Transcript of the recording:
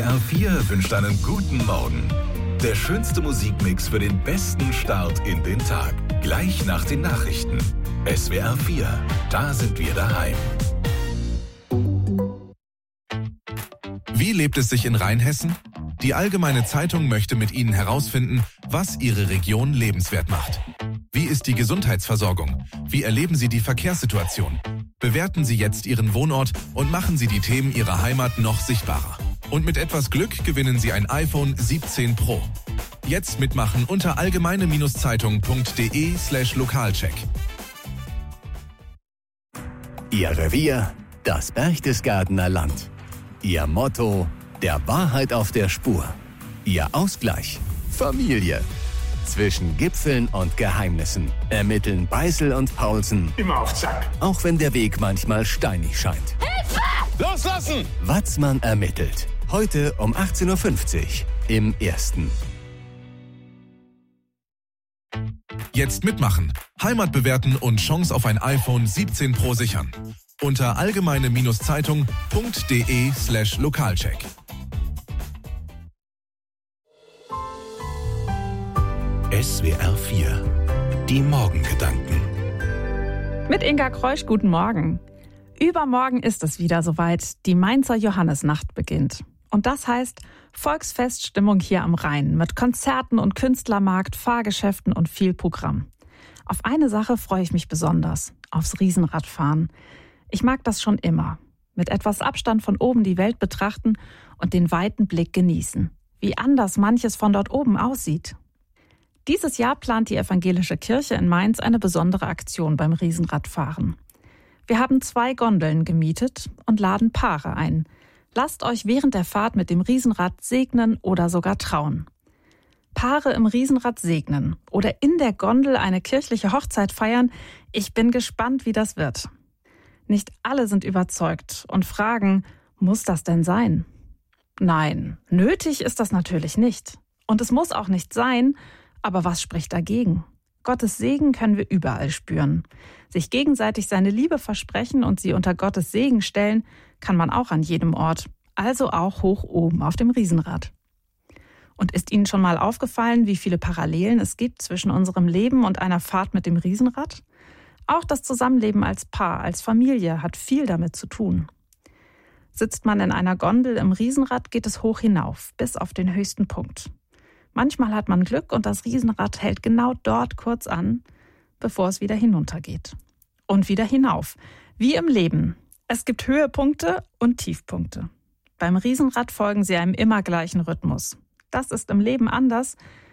R4 wünscht einen guten Morgen. Der schönste Musikmix für den besten Start in den Tag. Gleich nach den Nachrichten. SWR 4, da sind wir daheim. Wie lebt es sich in Rheinhessen? Die Allgemeine Zeitung möchte mit Ihnen herausfinden, was Ihre Region lebenswert macht. Wie ist die Gesundheitsversorgung? Wie erleben Sie die Verkehrssituation? Bewerten Sie jetzt Ihren Wohnort und machen Sie die Themen Ihrer Heimat noch sichtbarer. Und mit etwas Glück gewinnen Sie ein iPhone 17 Pro. Jetzt mitmachen unter allgemeine-zeitung.de/Lokalcheck. Ihr Revier, das Berchtesgadener Land. Ihr Motto, der Wahrheit auf der Spur. Ihr Ausgleich, Familie. Zwischen Gipfeln und Geheimnissen ermitteln Beißel und Paulsen immer auf Zack. Auch wenn der Weg manchmal steinig scheint. Hilfe! Loslassen! Watzmann ermittelt. Heute um 18.50 Uhr im Ersten. Jetzt mitmachen, Heimat bewerten und Chance auf ein iPhone 17 Pro sichern. Unter allgemeine-zeitung.de/Lokalcheck. SWR 4, die Morgengedanken. Mit Inga Kreusch, guten Morgen. Übermorgen ist es wieder soweit, die Mainzer Johannesnacht beginnt. Und das heißt Volksfeststimmung hier am Rhein mit Konzerten und Künstlermarkt, Fahrgeschäften und viel Programm. Auf eine Sache freue ich mich besonders, aufs Riesenradfahren. Ich mag das schon immer. Mit etwas Abstand von oben die Welt betrachten und den weiten Blick genießen. Wie anders manches von dort oben aussieht. Dieses Jahr plant die Evangelische Kirche in Mainz eine besondere Aktion beim Riesenradfahren. Wir haben 2 Gondeln gemietet und laden Paare ein. Lasst euch während der Fahrt mit dem Riesenrad segnen oder sogar trauen. Paare im Riesenrad segnen oder in der Gondel eine kirchliche Hochzeit feiern. Ich bin gespannt, wie das wird. Nicht alle sind überzeugt und fragen, muss das denn sein? Nein, nötig ist das natürlich nicht. Und es muss auch nicht sein, aber was spricht dagegen? Gottes Segen können wir überall spüren. Sich gegenseitig seine Liebe versprechen und sie unter Gottes Segen stellen, kann man auch an jedem Ort, also auch hoch oben auf dem Riesenrad. Und ist Ihnen schon mal aufgefallen, wie viele Parallelen es gibt zwischen unserem Leben und einer Fahrt mit dem Riesenrad? Auch das Zusammenleben als Paar, als Familie hat viel damit zu tun. Sitzt man in einer Gondel im Riesenrad, geht es hoch hinauf, bis auf den höchsten Punkt. Manchmal hat man Glück und das Riesenrad hält genau dort kurz an, bevor es wieder hinuntergeht. Und wieder hinauf, wie im Leben. Es gibt Höhepunkte und Tiefpunkte. Beim Riesenrad folgen sie einem immer gleichen Rhythmus. Das ist im Leben anders,